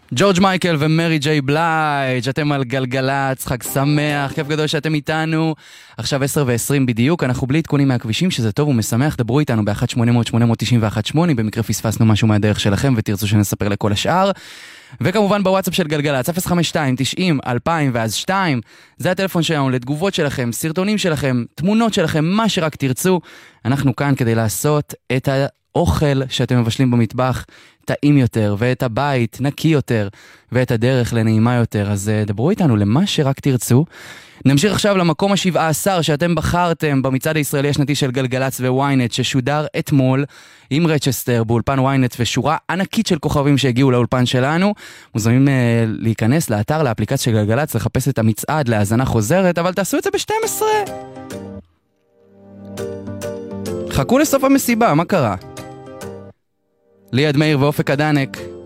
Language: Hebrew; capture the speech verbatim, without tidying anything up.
ג'ורג' מייקל ומרי ג'יי בלייג', אתם על גלגלץ, חג שמח, כיף גדול שאתם איתנו. עכשיו עשר ועשרים בדיוק, אנחנו בלי עדכונים מהכבישים, שזה טוב ומשמח. דברו איתנו ב-אחת שמונה אפס אפס שמונה תשע אחת שמונה, במקרה פספסנו משהו מהדרך שלכם ותרצו שנספר לכל השאר. וכמובן בוואטסאפ של גלגלץ, אפס חמש שתיים תשעים אלפיים ואז שתיים, זה הטלפון שלנו לתגובות שלכם, סרטונים שלכם, תמונות שלכם, מה שרק תרצו. אנחנו כאן כדי לעשות את האוכל שאתם מבשלים במטבח טעים יותר, ואת הבית נקי יותר, ואת הדרך לנעימה יותר. אז דברו איתנו למה שרק תרצו. נמשיך עכשיו למקום השבעה עשר שאתם בחרתם במצעד הישראלי השנתי של גלגלץ וויינט, ששודר אתמול עם רצ'סטר באולפן ויינט ושורה ענקית של כוכבים שהגיעו לאולפן שלנו. מוזמנים אה, להיכנס לאתר, לאפליקציה של גלגלץ, לחפש את המצעד להאזנה חוזרת, אבל תעשו את זה ב-שתים עשרה. חכו לסוף המסיבה, מה קרה? ליעד מאיר ואופק עדנק